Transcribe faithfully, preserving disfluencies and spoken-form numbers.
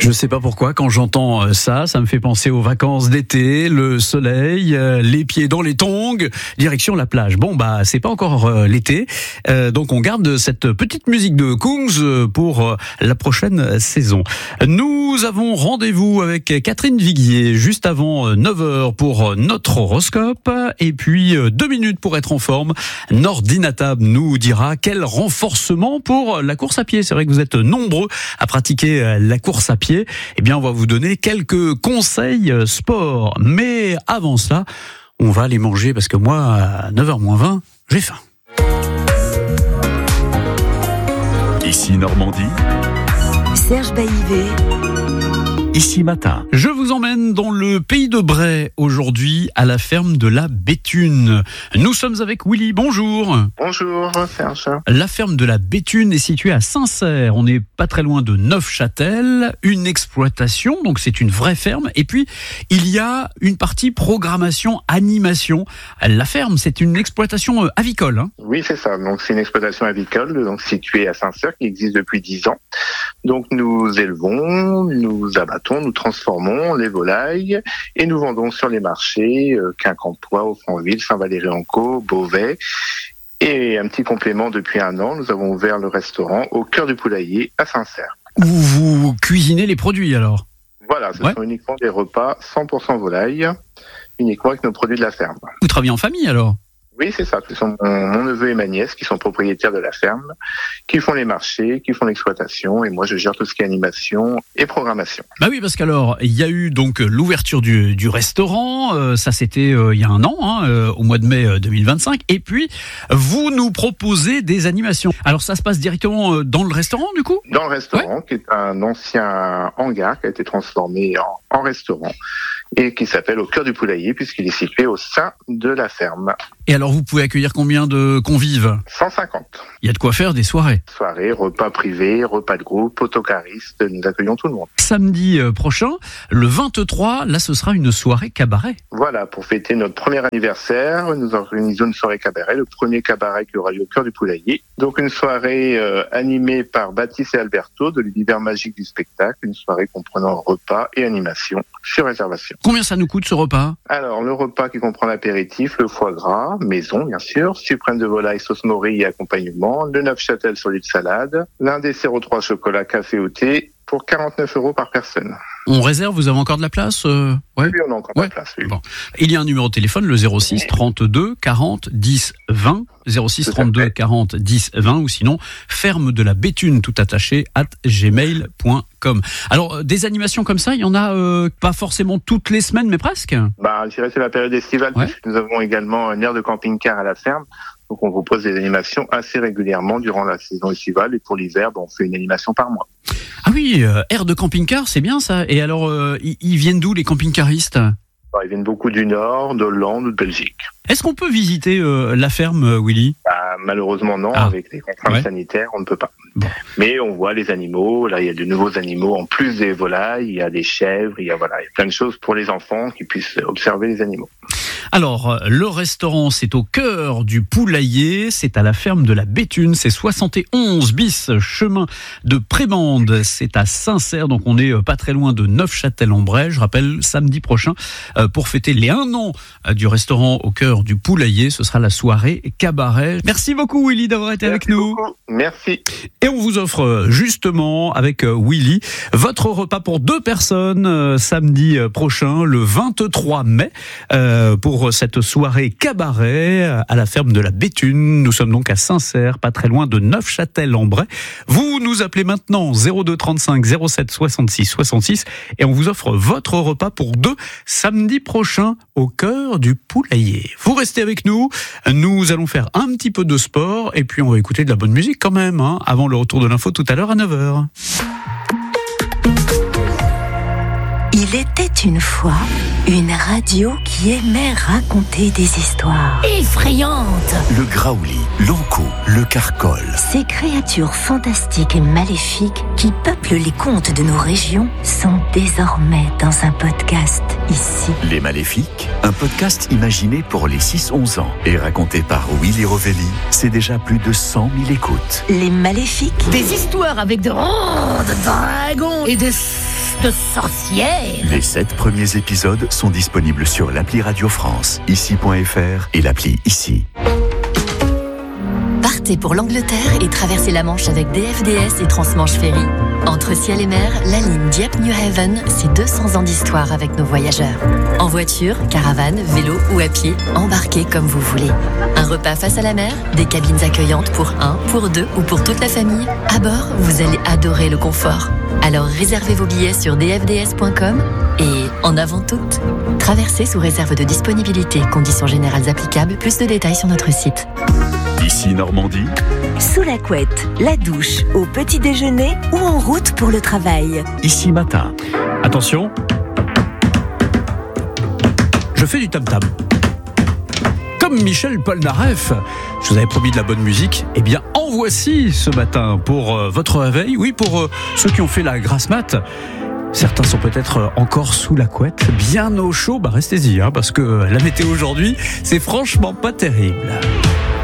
Je sais pas pourquoi, quand j'entends ça, ça me fait penser aux vacances d'été, le soleil, euh, les pieds dans les tongs, direction la plage. Bon, bah, c'est pas encore euh, l'été, euh, donc on garde cette petite musique de Kungs pour euh, la prochaine saison. Nous avons rendez-vous avec Catherine Viguier juste avant neuf heures pour notre horoscope, et puis deux minutes pour être en forme. Nordinatab nous dira quel renforcement pour la course à pied. C'est vrai que vous êtes nombreux à pratiquer la course à pied. Eh bien, on va vous donner quelques conseils sport. Mais avant cela, on va aller manger parce que moi, à neuf heures moins vingt, j'ai faim. Ici Normandie. Serge Baillivet. Ici Matin. Je vous emmène dans le pays de Bray aujourd'hui à la ferme de la Béthune. Nous sommes avec Willy. Bonjour. Bonjour Serge. La ferme de la Béthune est située à Saint-Cère. On n'est pas très loin de Neufchâtel. Une exploitation, donc c'est une vraie ferme. Et puis il y a une partie programmation, animation. La ferme, c'est une exploitation avicole. Hein. Oui, c'est ça. Donc c'est une exploitation avicole, donc située à Saint-Cère, qui existe depuis dix ans. Donc nous élevons, nous abattons, nous transformons les volailles et nous vendons sur les marchés euh, Quincampoix, Offranville, Saint-Valery-en-Caux, Beauvais. Et un petit complément, depuis un an, nous avons ouvert le restaurant au cœur du poulailler à Saint-Cère. Où vous cuisinez les produits alors ? Voilà, ce ouais. sont uniquement des repas cent pour cent volailles, uniquement avec nos produits de la ferme. Vous travaillez en famille alors ? Oui, c'est ça. Ce sont mon, mon neveu et ma nièce qui sont propriétaires de la ferme, qui font les marchés, qui font l'exploitation, et moi je gère tout ce qui est animation et programmation. Bah oui, parce qu'alors il y a eu donc l'ouverture du, du restaurant, euh, ça c'était euh, il y a un an, hein, euh, au mois de mai deux mille vingt-cinq, et puis vous nous proposez des animations. Alors ça se passe directement dans le restaurant du coup ? Dans le restaurant, ouais. qui est un ancien hangar qui a été transformé en, en restaurant et qui s'appelle au cœur du poulailler puisqu'il est situé au sein de la ferme. Et alors vous pouvez accueillir combien de convives ? cent cinquante. Il y a de quoi faire des soirées. Soirées, repas privés, repas de groupe, autocaristes, nous accueillons tout le monde. Samedi prochain, le vingt-trois, là ce sera une soirée cabaret. Voilà, pour fêter notre premier anniversaire, nous organisons une soirée cabaret, le premier cabaret qui aura lieu au cœur du poulailler. Donc une soirée euh, animée par Baptiste et Alberto de l'univers magique du spectacle, une soirée comprenant repas et animation sur réservation. Combien ça nous coûte ce repas ? Alors le repas qui comprend l'apéritif, le foie gras, maison bien sûr, suprême de volaille, sauce morille et accompagnement, le Neufchâtel sur l'huile de salade, l'un des zéro trois chocolat, café ou thé pour quarante-neuf euros par personne. On réserve, vous avez encore de la place euh, ouais. Oui, on a encore ouais. de la place. Oui. Bon. Il y a un numéro de téléphone, le zéro six trente-deux quarante dix vingt, zéro six trente-deux quarante dix vingt, ou sinon ferme de la Béthune tout attaché at gmail point com. Alors des animations comme ça, il y en a euh, pas forcément toutes les semaines, mais presque. Bah, je dirais c'est la période estivale, ouais. Puisque nous avons également un aire de camping-car à la ferme. Donc on propose des animations assez régulièrement durant la saison estivale, et pour l'hiver, bon, on fait une animation par mois. Ah oui, euh, aire de camping-car, c'est bien ça. Et alors, euh, ils, ils viennent d'où les camping-caristes ? bah, Ils viennent beaucoup du Nord, de Hollande ou de Belgique. Est-ce qu'on peut visiter euh, la ferme, Willy ? bah, Malheureusement non, ah. avec les contraintes ouais. sanitaires, on ne peut pas. Bon. Mais on voit les animaux, là il y a de nouveaux animaux, en plus des volailles, il y a des chèvres, il y a, voilà, il y a plein de choses pour les enfants qui puissent observer les animaux. Alors, le restaurant, c'est au cœur du poulailler, c'est à la ferme de la Béthune, c'est soixante et onze bis, chemin de Prébande, c'est à Saint-Cère, donc on est pas très loin de Neufchâtel-en-Bray. Je rappelle, samedi prochain, pour fêter les un an du restaurant au cœur du poulailler, ce sera la soirée cabaret. Merci beaucoup Willy d'avoir été Merci avec nous. Beaucoup. Merci. Et on vous offre justement avec Willy votre repas pour deux personnes euh, samedi prochain, le vingt-trois mai, euh, pour cette soirée cabaret à la ferme de la Béthune. Nous sommes donc à Saint-Cère, pas très loin de Neufchâtel-en-Bray. Vous nous appelez maintenant zéro deux trente-cinq zéro sept soixante-six soixante-six et on vous offre votre repas pour deux samedi prochain au cœur du poulailler. Vous restez avec nous, nous allons faire un petit peu de sport et puis on va écouter de la bonne musique quand même, hein, avant le retour de l'info tout à l'heure à neuf heures. Il était une fois une radio qui aimait raconter des histoires effrayantes. Le graouli, l'ankou, le carcol. Ces créatures fantastiques et maléfiques qui peuplent les contes de nos régions sont désormais dans un podcast ici. Les Maléfiques, un podcast imaginé pour les six onze ans et raconté par Willy Rovelli. C'est déjà plus de cent mille écoutes. Les Maléfiques. Des histoires avec de grands dragons et de cette sorcière. Les sept premiers épisodes sont disponibles sur l'appli Radio France, ici point f r et l'appli Ici. Partez pour l'Angleterre et traversez la Manche avec D F D S et Transmanche Ferry. Entre ciel et mer, la ligne Dieppe-New Haven, c'est deux cents ans d'histoire avec nos voyageurs. En voiture, caravane, vélo ou à pied, embarquez comme vous voulez. Un repas face à la mer, des cabines accueillantes pour un, pour deux ou pour toute la famille. À bord, vous allez adorer le confort. Alors réservez vos billets sur d f d s point com et en avant toutes, traversez sous réserve de disponibilité. Conditions générales applicables, plus de détails sur notre site. Ici Normandie. Sous la couette, la douche, au petit déjeuner ou en route pour le travail. Ici Matin. Attention, je fais du tam-tam. Comme Michel Polnareff, je vous avais promis de la bonne musique, eh bien en voici ce matin pour euh, votre réveil. Oui, pour euh, ceux qui ont fait la grasse mat. Certains sont peut-être encore sous la couette, bien au chaud. Bah restez-y, hein, parce que la météo aujourd'hui, c'est franchement pas terrible.